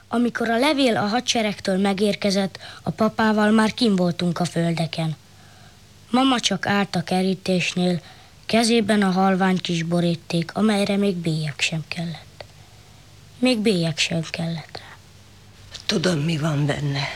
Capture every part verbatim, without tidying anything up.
Amikor a levél a hadseregtől megérkezett, a papával már kinn voltunk a földeken. Mama csak állt a kerítésnél, kezében a halvány kis boríték, amelyre még bélyeg sem kellett. Még bélyeg sem kellett rá. Tudom, mi van benne.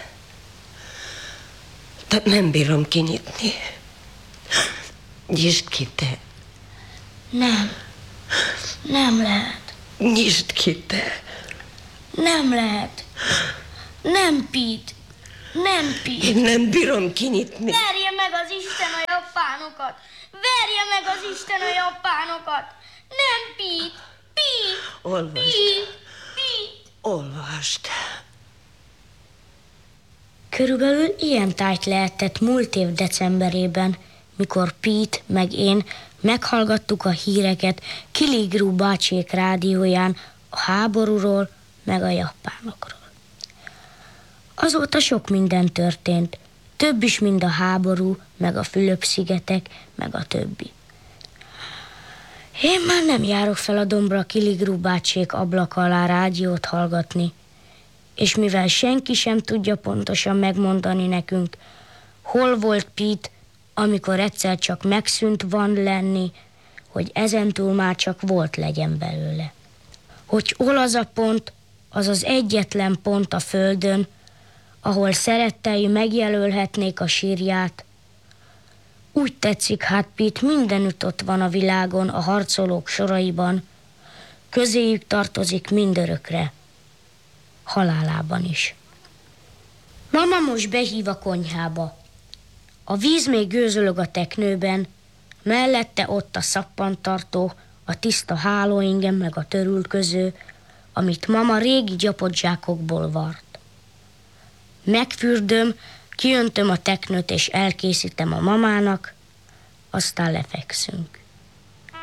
De nem bírom kinyitni. Nyisd ki, te. Nem. Nem lehet. Nyisd ki, te. Nem lehet. Nem, Pete. Nem, Pete. Én nem bírom kinyitni. Verje meg az Isten a japánokat. Verje meg az Isten a japánokat. Nem, Pete. Pete. Olvasd. Pete. Pete. Olvasd. Körülbelül ilyen tájt lehetett múlt év decemberében, mikor Pete meg én meghallgattuk a híreket Killigrew bácsiék rádióján a háborúról meg a japánokról. Azóta sok minden történt, több is, mint a háború, meg a Fülöp-szigetek, meg a többi. Én már nem járok fel a dombra Killigrew bácsiék ablaka alá rádiót hallgatni, és mivel senki sem tudja pontosan megmondani nekünk, hol volt Pete, amikor egyszer csak megszűnt van lenni, hogy ezentúl már csak volt legyen belőle. Hogy hol az a pont, az az egyetlen pont a földön, ahol szerettei megjelölhetnék a sírját. Úgy tetszik, hát Pete mindenütt ott van a világon, a harcolók soraiban, közéjük tartozik mindörökre, halálában is. Mama most behív a konyhába. A víz még gőzölög a teknőben, mellette ott a szappantartó, a tiszta hálóingem meg a törülköző, amit mama régi gyapott zsákokból vart. Megfürdöm, kiöntöm a teknőt és elkészítem a mamának, aztán lefekszünk.